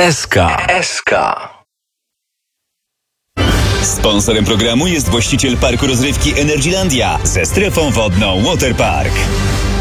SK. Sponsorem programu jest właściciel parku rozrywki Energylandia ze strefą wodną Waterpark.